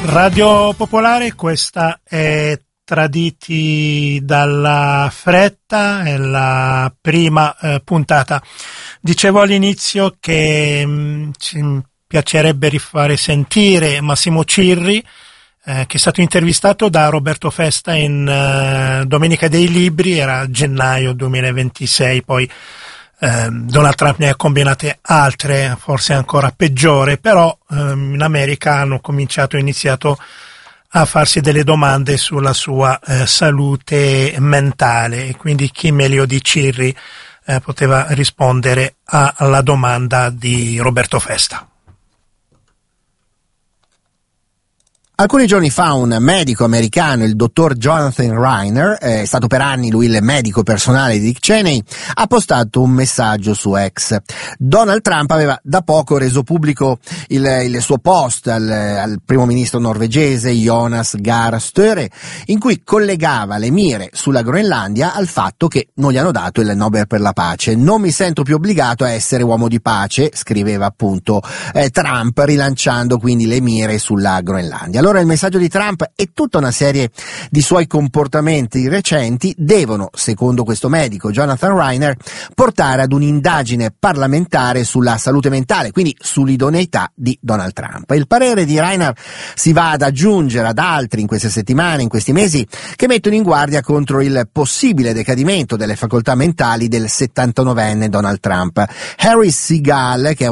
Radio Popolare, questa è Traditi dalla fretta, è la prima puntata. Dicevo all'inizio che ci piacerebbe rifare sentire Massimo Cirri, che è stato intervistato da Roberto Festa in Domenica dei Libri, era gennaio 2026, poi Donald Trump ne ha combinate altre, forse ancora peggiore, però in America hanno iniziato a farsi delle domande sulla sua salute mentale, e quindi chi meglio di Cirri poteva rispondere alla domanda di Roberto Festa. Alcuni giorni fa un medico americano, il dottor Jonathan Reiner, è stato per anni lui il medico personale di Dick Cheney, ha postato un messaggio su X. Donald Trump aveva da poco reso pubblico il suo post al primo ministro norvegese Jonas Gahr Støre, in cui collegava le mire sulla Groenlandia al fatto che non gli hanno dato il Nobel per la pace. Non mi sento più obbligato a essere uomo di pace, scriveva appunto Trump, rilanciando quindi le mire sulla Groenlandia. Allora il messaggio di Trump e tutta una serie di suoi comportamenti recenti devono, secondo questo medico Jonathan Reiner, portare ad un'indagine parlamentare sulla salute mentale, quindi sull'idoneità di Donald Trump. Il parere di Reiner si va ad aggiungere ad altri in queste settimane, in questi mesi, che mettono in guardia contro il possibile decadimento delle facoltà mentali del 79enne Donald Trump. Harry Segal, che è